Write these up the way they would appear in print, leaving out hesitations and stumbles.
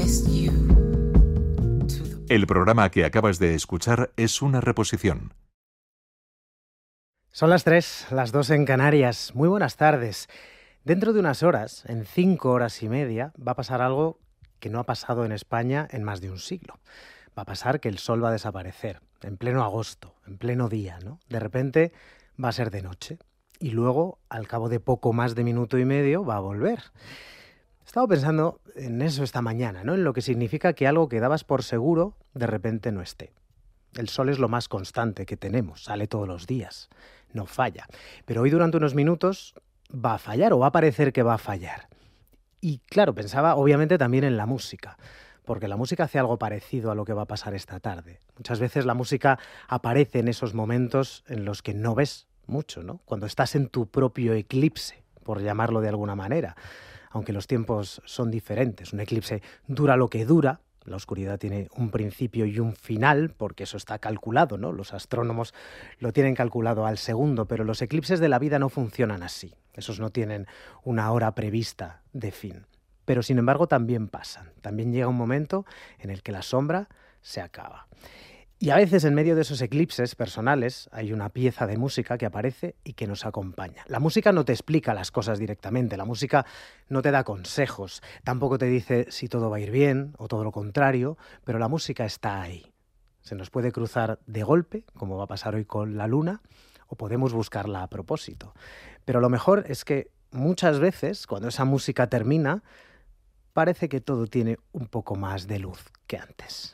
El programa que acabas de escuchar es una reposición. Son las 3, las 2 en Canarias. Muy buenas tardes. Dentro de unas horas, en 5 horas y media, va a pasar algo que no ha pasado en España en más de un siglo. Va a pasar que el sol va a desaparecer, en pleno agosto, en pleno día, ¿no? De repente va a ser de noche y luego, al cabo de poco más de minuto y medio, va a volver. He estado pensando en eso esta mañana, ¿no? En lo que significa que algo que dabas por seguro, de repente no esté. El sol es lo más constante que tenemos, sale todos los días, no falla. Pero hoy durante unos minutos va a fallar o va a parecer que va a fallar. Y claro, pensaba obviamente también en la música, porque la música hace algo parecido a lo que va a pasar esta tarde. Muchas veces la música aparece en esos momentos en los que no ves mucho, ¿no? Cuando estás en tu propio eclipse, por llamarlo de alguna manera. Aunque los tiempos son diferentes. Un eclipse dura lo que dura, la oscuridad tiene un principio y un final, porque eso está calculado, ¿no? Los astrónomos lo tienen calculado al segundo, pero los eclipses de la vida no funcionan así. Esos no tienen una hora prevista de fin. Pero sin embargo también pasan. También llega un momento en el que la sombra se acaba. Y a veces en medio de esos eclipses personales hay una pieza de música que aparece y que nos acompaña. La música no te explica las cosas directamente, la música no te da consejos, tampoco te dice si todo va a ir bien o todo lo contrario, pero la música está ahí. Se nos puede cruzar de golpe, como va a pasar hoy con la luna, o podemos buscarla a propósito. Pero lo mejor es que muchas veces, cuando esa música termina, parece que todo tiene un poco más de luz que antes.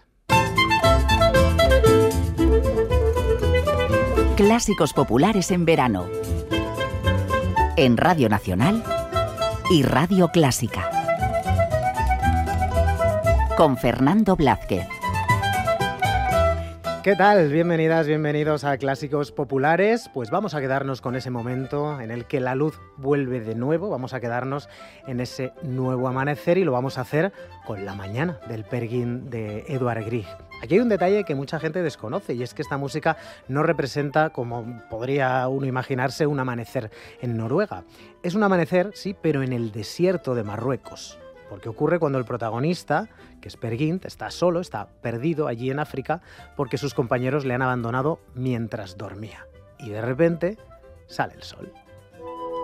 Clásicos populares en verano. En Radio Nacional y Radio Clásica. Con Fernando Blázquez. ¿Qué tal? Bienvenidas, bienvenidos a Clásicos Populares. Pues vamos a quedarnos con ese momento en el que la luz vuelve de nuevo. Vamos a quedarnos en ese nuevo amanecer y lo vamos a hacer con La mañana del Peer Gynt de Edvard Grieg. Aquí hay un detalle que mucha gente desconoce y es que esta música no representa, como podría uno imaginarse, un amanecer en Noruega. Es un amanecer, sí, pero en el desierto de Marruecos. Porque ocurre cuando el protagonista, que es Peer Gynt, está solo, está perdido allí en África porque sus compañeros le han abandonado mientras dormía. Y de repente sale el sol.